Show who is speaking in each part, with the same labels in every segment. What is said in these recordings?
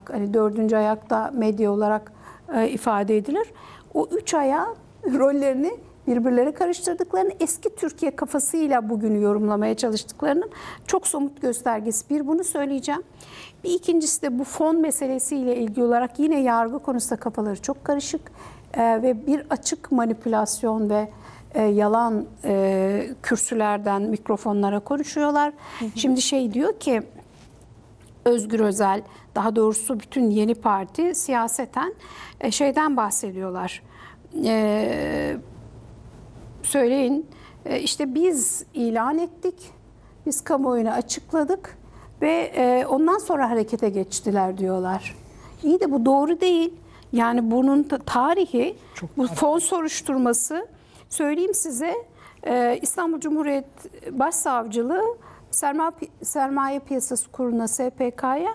Speaker 1: hani dördüncü ayakta medya olarak ifade edilir. O üç ayağı rollerini birbirleri karıştırdıklarını, eski Türkiye kafasıyla bugünü yorumlamaya çalıştıklarının çok somut göstergesi. Bir, bunu söyleyeceğim. Bir ikincisi de bu fon meselesiyle ilgili olarak yine yargı konusunda kafaları çok karışık ve bir açık manipülasyon ve yalan kürsülerden mikrofonlara konuşuyorlar. Şimdi şey diyor ki Özgür Özel, daha doğrusu bütün yeni parti siyaseten şeyden bahsediyorlar. Söyleyin, işte biz ilan ettik, biz kamuoyuna açıkladık ve ondan sonra harekete geçtiler diyorlar. İyi de bu doğru değil. Yani bunun tarihi, bu fon soruşturması, söyleyeyim size, İstanbul Cumhuriyet Başsavcılığı Sermaye Piyasası Kurulu'na, SPK'ya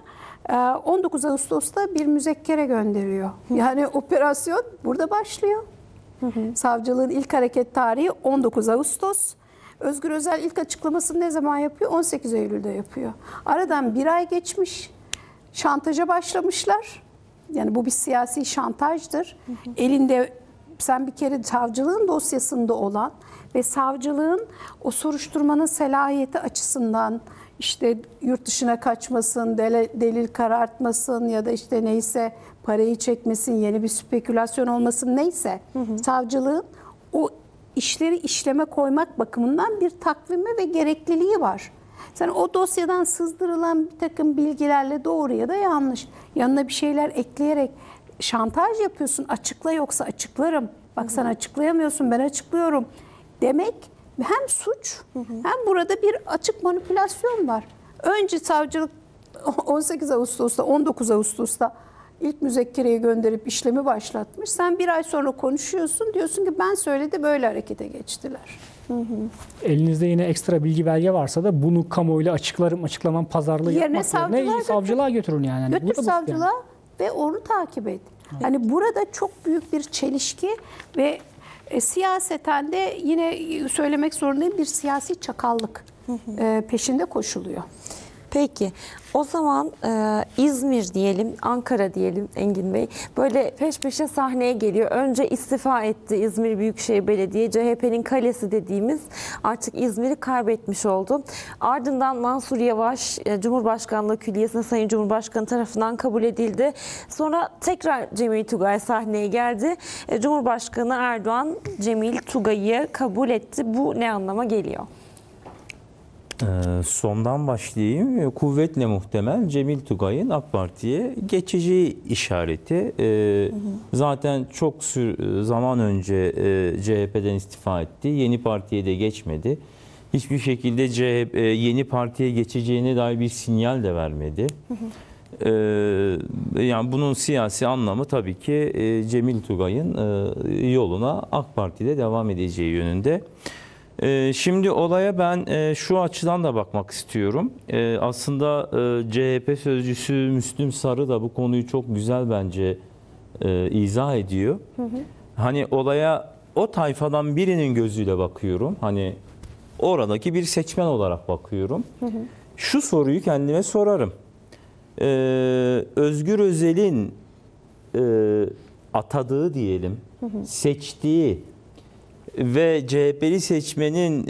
Speaker 1: 19 Ağustos'ta bir müzekkere gönderiyor. Yani operasyon burada başlıyor. Savcılığın ilk hareket tarihi 19 Ağustos. Özgür Özel ilk açıklamasını ne zaman yapıyor? 18 Eylül'de yapıyor. Aradan bir ay geçmiş. Şantaja başlamışlar. Yani bu bir siyasi şantajdır. Elinde, sen bir kere savcılığın dosyasında olan ve savcılığın o soruşturmanın selahiyeti açısından işte yurt dışına kaçmasın, delil karartmasın ya da işte neyse parayı çekmesin, yeni bir spekülasyon olmasın, neyse savcılığın o işleri işleme koymak bakımından bir takvimi ve gerekliliği var. Sen o dosyadan sızdırılan bir takım bilgilerle doğru ya da yanlış, yanına bir şeyler ekleyerek şantaj yapıyorsun. Açıkla, yoksa açıklarım. Bak sen açıklayamıyorsun, ben açıklıyorum demek hem suç hem burada bir açık manipülasyon var. Önce savcılık 18 Ağustos'ta, 19 Ağustos'ta ilk müzekkereyi gönderip işlemi başlatmış. Sen bir ay sonra konuşuyorsun, diyorsun ki ben söyledim, böyle harekete geçtiler.
Speaker 2: Elinizde yine ekstra bilgi belge varsa da bunu kamuoyuyla açıklamam pazarlığı yapmak yerine savcılığa götürün yani.
Speaker 1: Götür savcılığa ve onu takip et. Evet. Hani burada çok büyük bir çelişki ve siyaseten de yine söylemek zorundayım, bir siyasi çakallık peşinde koşuluyor.
Speaker 3: Peki o zaman İzmir diyelim, Ankara diyelim Engin Bey. Böyle peş peşe sahneye geliyor. Önce istifa etti İzmir Büyükşehir Belediye, CHP'nin kalesi dediğimiz artık İzmir'i kaybetmiş oldu. Ardından Mansur Yavaş Cumhurbaşkanlığı Külliyesi'ne Sayın Cumhurbaşkanı tarafından kabul edildi. Sonra tekrar Cemil Tugay sahneye geldi. Cumhurbaşkanı Erdoğan Cemil Tugay'ı kabul etti. Bu ne anlama geliyor?
Speaker 4: Sondan başlayayım. Kuvvetle muhtemel Cemil Tugay'ın AK Parti'ye geçeceği işareti. Zaten çok zaman önce CHP'den istifa etti. Yeni partiye de geçmedi. Hiçbir şekilde CHP yeni partiye geçeceğine dair bir sinyal de vermedi. Yani bunun siyasi anlamı tabii ki Cemil Tugay'ın yoluna AK Parti'de devam edeceği yönünde. Şimdi olaya ben şu açıdan da bakmak istiyorum. Aslında CHP sözcüsü Müslüm Sarı da bu konuyu çok güzel bence izah ediyor. Hani olaya o tayfadan birinin gözüyle bakıyorum. Hani oradaki bir seçmen olarak bakıyorum. Şu soruyu kendime sorarım. Özgür Özel'in atadığı diyelim, seçtiği ve CHP'li seçmenin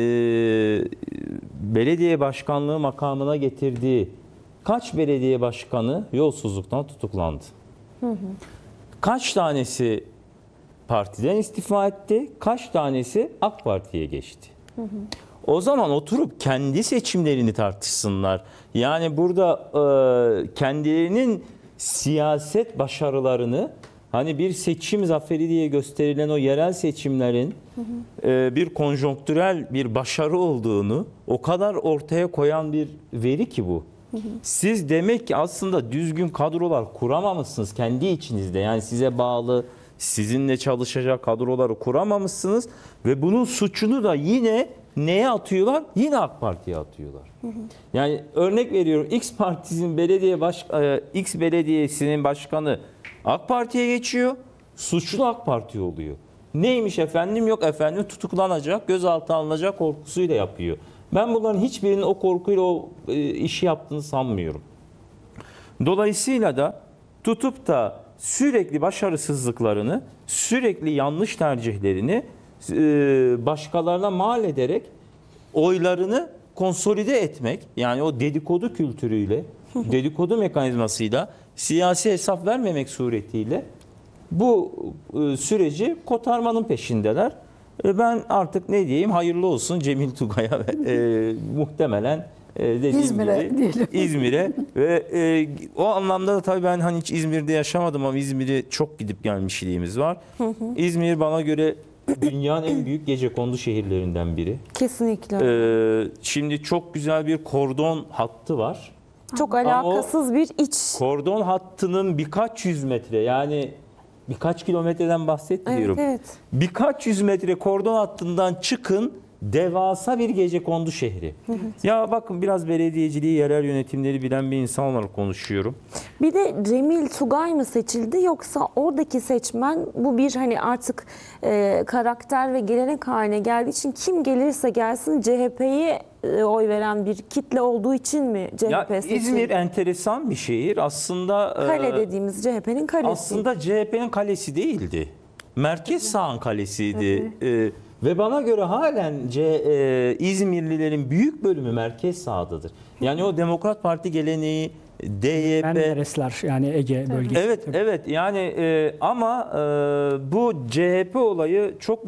Speaker 4: belediye başkanlığı makamına getirdiği kaç belediye başkanı yolsuzluktan tutuklandı? Kaç tanesi partiden istifa etti? Kaç tanesi AK Parti'ye geçti? O zaman oturup kendi seçimlerini tartışsınlar. Yani burada kendilerinin siyaset başarılarını, hani bir seçim zaferi diye gösterilen o yerel seçimlerin bir konjonktürel bir başarı olduğunu o kadar ortaya koyan bir veri ki bu. Siz demek ki aslında düzgün kadrolar kuramamışsınız kendi içinizde. Yani size bağlı, sizinle çalışacak kadroları kuramamışsınız ve bunun suçunu da yine neye atıyorlar? Yine AK Parti'ye atıyorlar. Yani örnek veriyorum, X partisinin X belediyesinin başkanı AK Parti'ye geçiyor, suçlu AK Parti oluyor. Neymiş efendim? Yok efendim tutuklanacak, gözaltına alınacak korkusuyla yapıyor. Ben bunların hiçbirinin o korkuyla o işi yaptığını sanmıyorum. Dolayısıyla da tutup da sürekli başarısızlıklarını, sürekli yanlış tercihlerini başkalarına mal ederek oylarını konsolide etmek, yani o dedikodu kültürüyle, dedikodu mekanizmasıyla siyasi hesap vermemek suretiyle bu süreci kotarmanın peşindeler. Ben artık ne diyeyim, hayırlı olsun Cemil Tugay'a muhtemelen dediğim
Speaker 1: İzmir'e
Speaker 4: gibi
Speaker 1: diyelim.
Speaker 4: İzmir'e ve o anlamda da tabii ben hani hiç İzmir'de yaşamadım ama İzmir'e çok gidip gelmişliğimiz var. İzmir bana göre dünyanın en büyük gecekondu şehirlerinden biri.
Speaker 3: Kesinlikle.
Speaker 4: Şimdi çok güzel bir kordon hattı var.
Speaker 3: Çok
Speaker 4: Ama
Speaker 3: alakasız bir iç.
Speaker 4: Kordon hattının birkaç yüz metre, yani birkaç kilometreden bahsetmiyorum.
Speaker 3: Evet, evet.
Speaker 4: Birkaç yüz metre kordon hattından çıkın, devasa bir gecekondu şehri. Ya bakın, biraz belediyeciliği, yerel yönetimleri bilen bir insan olarak konuşuyorum.
Speaker 3: Bir de Cemil Tugay mı seçildi, yoksa oradaki seçmen bu bir hani artık karakter ve gelenek haline geldiği için kim gelirse gelsin CHP'ye oy veren bir kitle olduğu için mi CHP
Speaker 4: Ya
Speaker 3: seçildi?
Speaker 4: İzmir enteresan bir şehir. Aslında
Speaker 3: Kale dediğimiz CHP'nin kalesi.
Speaker 4: aslında CHP'nin kalesi değildi. Merkez sağın kalesiydi. Ve bana göre halen İzmirlilerin büyük bölümü merkez sağdadır. Yani o Demokrat Parti geleneği, DYP...
Speaker 2: Menderesler, yani Ege bölgesi.
Speaker 4: Evet, evet. Yani ama bu CHP olayı çok